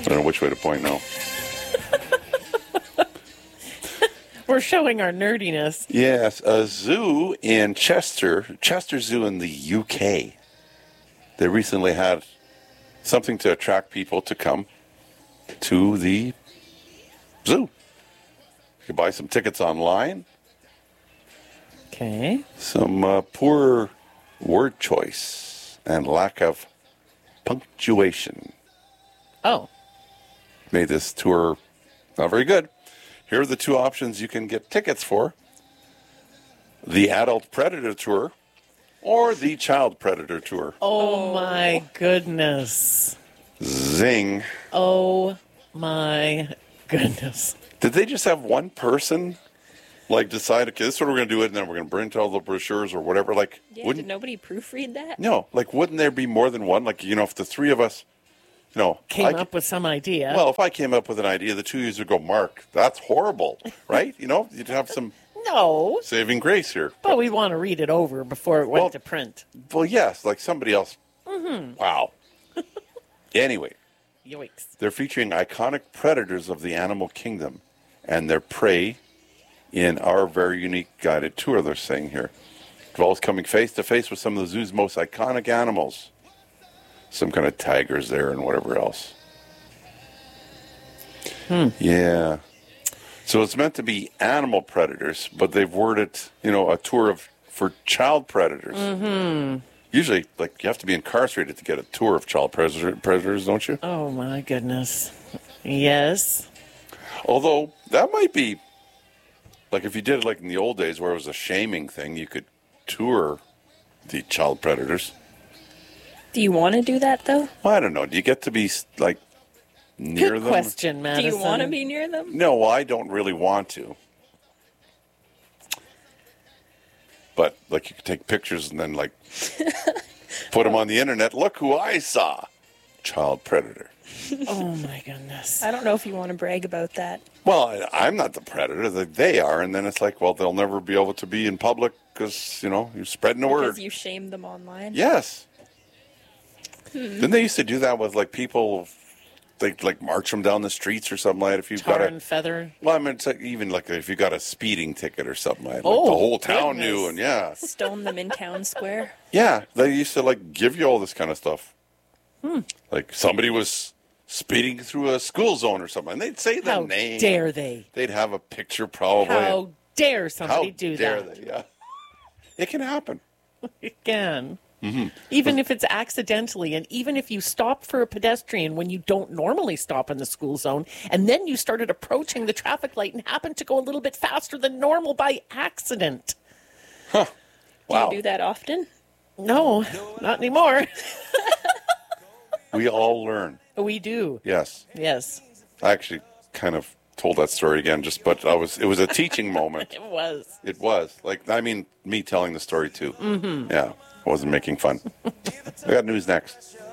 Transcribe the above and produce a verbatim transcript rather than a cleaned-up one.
don't know which way to point now. We're showing our nerdiness. Yes, a zoo in Chester, Chester Zoo in the U K. They recently had something to attract people to come to the zoo. You can buy some tickets online. Okay. Some uh, poor word choice and lack of punctuation Oh. made this tour not very good. Here are the two options you can get tickets for. The Adult Predator Tour or the Child Predator Tour. Oh, my goodness. Zing. Oh, my goodness. Did they just have one person, like, decide, okay, this is what we're going to do it, and then we're going to print all the brochures or whatever? Like, Yeah, wouldn't, did nobody proofread that? no, like, wouldn't there be more than one? Like, you know, if the three of us, you know. Came I up c- with some idea. Well, if I came up with an idea, the two of you would go, Mark, that's horrible, right? You know, you'd have some no. saving grace here. But we want to read it over before it went Well- to print. Well, yes, like somebody else. Mm-hmm. Wow. Anyway, Yoicks. they're featuring iconic predators of the animal kingdom and their prey in our very unique guided tour, they're saying here. Involves coming face to face with some of the zoo's most iconic animals. Some kind of tigers there and whatever else. Hmm. Yeah. So it's meant to be animal predators, but they've worded, you know, a tour of for child predators. Mm-hmm. Usually, like, you have to be incarcerated to get a tour of child predator, predators, don't you? Oh, my goodness. Yes. Although, that might be, like, if you did it like in the old days where it was a shaming thing, you could tour the child predators. Do you want to do that, though? Well, I don't know. Do you get to be, like, near Good them? question, Madison. Do you want to be near them? No, I don't really want to. But, like, you could take pictures and then, like, put them on the internet. Look who I saw. Child predator. Oh, my goodness. I don't know if you want to brag about that. Well, I, I'm not the predator. They- They are. And then it's like, well, they'll never be able to be in public because, you know, you're spreading the word. Because you shamed them online? Yes. Didn't they used to do that with, like, people, they, like, march them down the streets or something like that? If you've Tar got and a, feather. well, I mean, it's like, even, like, if you got a speeding ticket or something like that. Oh, Like, the whole town goodness. knew, and yeah. Stone them in town square? Yeah, they used to, like, give you all this kind of stuff. Hmm. Like, somebody was speeding through a school zone or something, and they'd say the How name. dare they? They'd have a picture probably. How dare How somebody do dare that? they? Yeah. It can happen. Again. Mm-hmm. Even if it's accidentally, and even if you stop for a pedestrian when you don't normally stop in the school zone, and then you started approaching the traffic light and happened to go a little bit faster than normal by accident. Huh. Do Wow. you do that often? No, not anymore. We all learn. We do. Yes. Yes, I actually kind of told that story again, just but I was it was a teaching moment. it was. It was. Like, I mean, me telling the story too. Mm-hmm. Yeah. I wasn't making fun. I got news next.